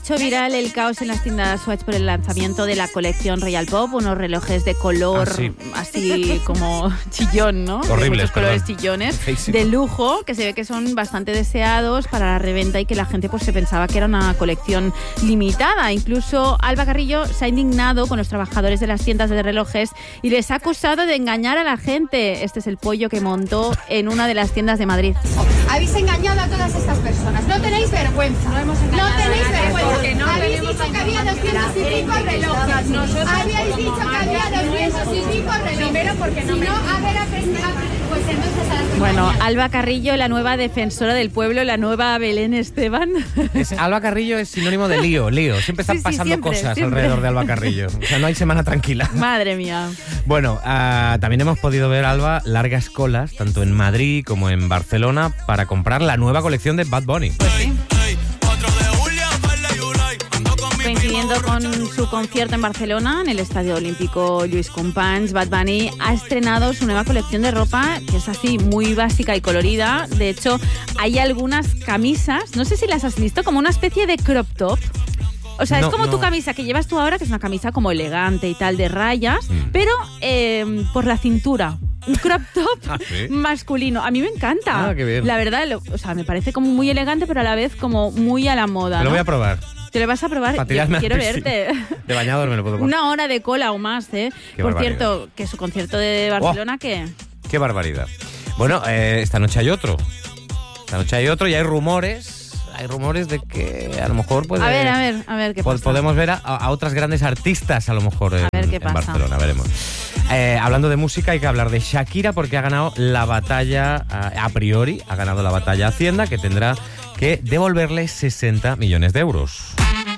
hecho viral el caos en las tiendas Swatch por el lanzamiento de la colección Royal Pop, unos relojes de color así como chillón, ¿no? Horribles, muchos colores chillones, feísimo, de lujo, que se ve que son bastante deseados para la reventa y que la gente pues se pensaba que era una colección limitada. Incluso Alba Carrillo se ha indignado con los trabajadores de las tiendas de relojes y les ha acusado de engañar a la gente. Este es el pollo que montó en una de las tiendas de Madrid. Habéis engañado a todas estas personas. No tenéis vergüenza. No hemos engañado. No tenéis vergüenza. Porque no habéis dicho que había 200 y pico relojes. Habíais dicho que había 200 y pico relojes. Primero porque no. Si no, a ver, pues entonces... Bueno, Alba Carrillo, la nueva defensora del pueblo, la nueva Belén Esteban. Alba Carrillo es sinónimo de lío. Siempre están pasando cosas alrededor de Alba Carrillo. O sea, no hay semana tranquila. Madre mía. Bueno, también hemos podido ver, Alba, largas colas, tanto en Madrid como en Barcelona, para comprar la nueva colección de Bad Bunny. Pues sí. Coincidiendo con su concierto en Barcelona, en el Estadio Olímpico Lluís Companys, Bad Bunny ha estrenado su nueva colección de ropa, que es así muy básica y colorida. De hecho, hay algunas camisas, no sé si las has visto, como una especie de crop top. O sea, es como tu camisa que llevas tú ahora, que es una camisa como elegante y tal, de rayas, pero por la cintura. Un crop top masculino. A mí me encanta. Qué bien. La verdad, o sea, me parece como muy elegante, pero a la vez como muy a la moda. Te lo voy a probar. ¿Te lo vas a probar? Yo quiero verte. De bañador me lo puedo poner. Una hora de cola o más, ¿eh? Por cierto, que su concierto de Barcelona, ¿qué? ¡Qué barbaridad! Bueno, esta noche hay otro. Y hay rumores de que a lo mejor puede... A ver qué pasa. Podemos ver a otras grandes artistas a lo mejor en Barcelona, veremos. Hablando de música, hay que hablar de Shakira porque ha ganado la batalla, a priori, ha ganado la batalla Hacienda, que tendrá que devolverle 60 millones de euros.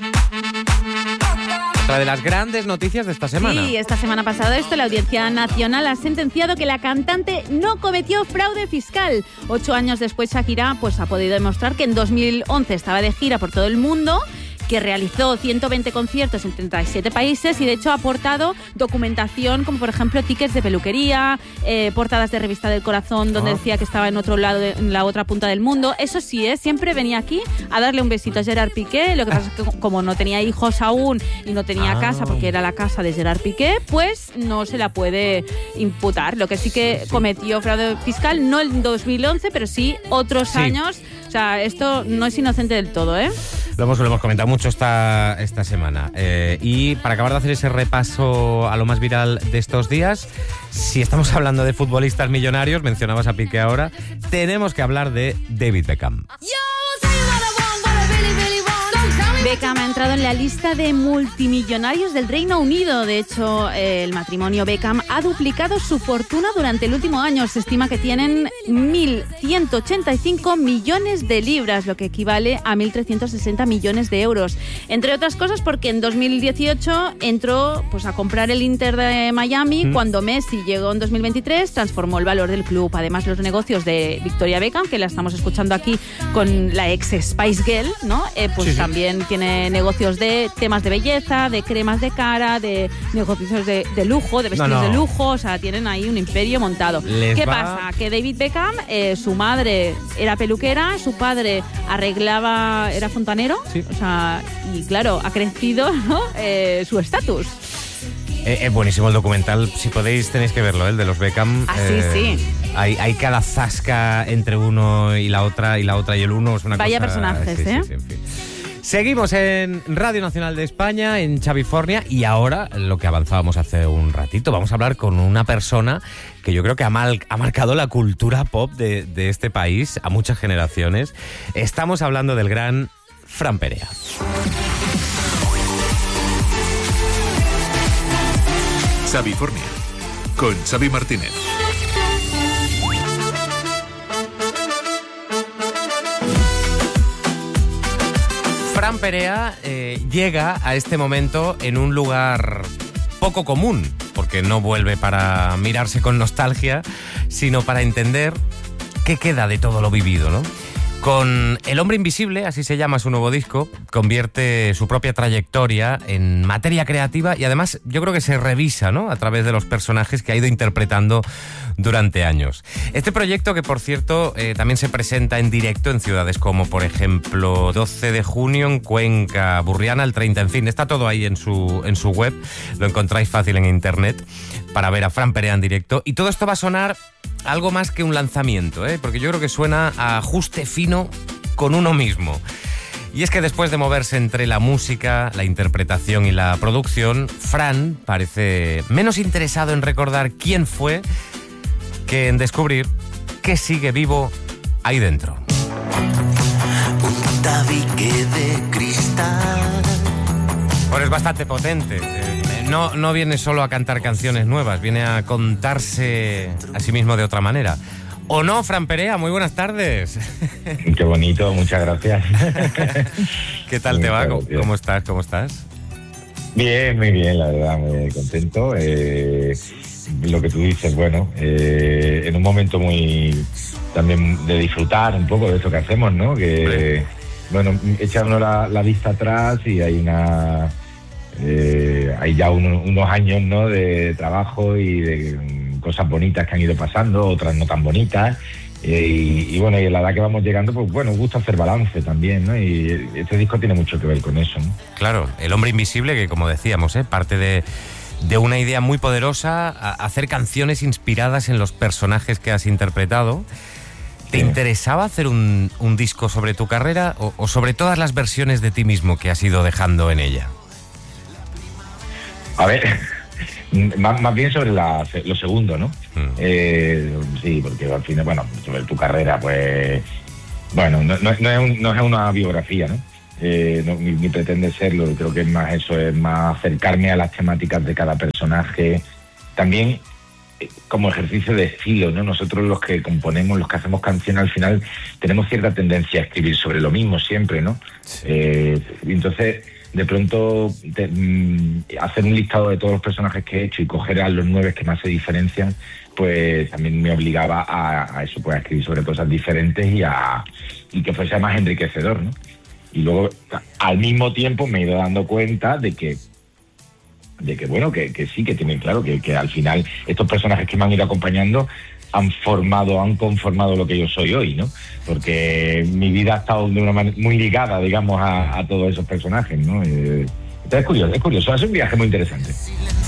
Otra de las grandes noticias de esta semana. Sí, esta semana pasada la Audiencia Nacional ha sentenciado que la cantante no cometió fraude fiscal. 8 años después, Shakira pues ha podido demostrar que en 2011 estaba de gira por todo el mundo, que realizó 120 conciertos en 37 países y de hecho ha aportado documentación como por ejemplo tickets de peluquería, portadas de Revista del Corazón donde decía que estaba en otro lado, en la otra punta del mundo. Eso sí, siempre venía aquí a darle un besito a Gerard Piqué. Lo que pasa es que como no tenía hijos aún y no tenía casa porque era la casa de Gerard Piqué, pues no se la puede imputar. Lo que sí que cometió fraude fiscal, no en 2011, pero sí otros años. O sea, esto no es inocente del todo, ¿eh? Lo hemos comentado mucho esta semana. Y para acabar de hacer ese repaso a lo más viral de estos días, si estamos hablando de futbolistas millonarios, mencionabas a Piqué ahora, tenemos que hablar de David Beckham. Beckham ha entrado en la lista de multimillonarios del Reino Unido. De hecho, el matrimonio Beckham ha duplicado su fortuna durante el último año. Se estima que tienen 1.185 millones de libras, lo que equivale a 1.360 millones de euros. Entre otras cosas porque en 2018 entró pues, a comprar el Inter de Miami. Cuando Messi llegó en 2023, transformó el valor del club. Además, los negocios de Victoria Beckham, que la estamos escuchando aquí con la ex Spice Girl, ¿no? También tiene negocios de temas de belleza, de cremas de cara, de negocios de lujo, de vestidos de lujo. O sea, tienen ahí un imperio montado. ¿Qué pasa? Que David Beckham, su madre era peluquera, su padre era fontanero. O sea, y claro, ha crecido, ¿no? Su estatus. Buenísimo el documental, si podéis tenéis que verlo, el de los Beckham. Sí. Hay cada zasca entre uno y la otra y el uno es una Vaya cosa... personajes, sí, en fin. Seguimos en Radio Nacional de España, en Chavifornia, y ahora, lo que avanzábamos hace un ratito, vamos a hablar con una persona que yo creo que ha marcado la cultura pop de este país a muchas generaciones. Estamos hablando del gran Fran Perea. Chavifornia, con Xavi Martínez. Fran Perea llega a este momento en un lugar poco común, porque no vuelve para mirarse con nostalgia, sino para entender qué queda de todo lo vivido, ¿no? Con El hombre invisible, así se llama su nuevo disco, convierte su propia trayectoria en materia creativa y además yo creo que se revisa, ¿no?, a través de los personajes que ha ido interpretando durante años. Este proyecto, que por cierto también se presenta en directo en ciudades como por ejemplo 12 de junio en Cuenca, Burriana el 30, en fin, está todo ahí en su web, lo encontráis fácil en internet para ver a Fran Perea en directo, y todo esto va a sonar algo más que un lanzamiento, porque yo creo que suena a ajuste fino con uno mismo. Y es que después de moverse entre la música, la interpretación y la producción, Fran parece menos interesado en recordar quién fue que en descubrir que sigue vivo ahí dentro. Un tabique de cristal. Bueno, es bastante potente. No viene solo a cantar canciones nuevas, viene a contarse a sí mismo de otra manera. ¿O no, Fran Perea? Muy buenas tardes. Qué bonito, muchas gracias. ¿Qué tal te va? ¿Cómo estás? Bien, muy bien, la verdad, muy contento. Lo que tú dices, bueno, en un momento muy también de disfrutar un poco de esto que hacemos, ¿no? Que, bueno, echando la vista atrás y hay hay ya unos años, ¿no?, de trabajo y de cosas bonitas que han ido pasando, otras no tan bonitas, y bueno, y en la edad que vamos llegando, pues bueno, gusta hacer balance también, ¿no? Y este disco tiene mucho que ver con eso, ¿no? Claro, El hombre invisible, que como decíamos, parte de una idea muy poderosa, hacer canciones inspiradas en los personajes que has interpretado. ¿Te interesaba hacer un disco sobre tu carrera o sobre todas las versiones de ti mismo que has ido dejando en ella? A ver, más bien sobre lo segundo, ¿no? Sí, porque al final, bueno, sobre tu carrera, pues, bueno, no es una biografía, ¿no? Ni pretende serlo. Creo que es más eso, es más acercarme a las temáticas de cada personaje. También como ejercicio de estilo, ¿no? Nosotros los que componemos, los que hacemos canciones, al final tenemos cierta tendencia a escribir sobre lo mismo siempre, ¿no? Sí. Entonces, de pronto, hacer un listado de todos los personajes que he hecho y coger a los 9 que más se diferencian, pues también me obligaba a eso, pues a escribir sobre cosas diferentes y que fuese más enriquecedor, ¿no? Y luego, al mismo tiempo, me he ido dando cuenta de que bueno, que sí, que tienen claro que al final estos personajes que me han ido acompañando han conformado lo que yo soy hoy, ¿no? Porque mi vida ha estado de una manera muy ligada, digamos, a todos esos personajes, ¿no? Entonces es curioso, es un viaje muy interesante.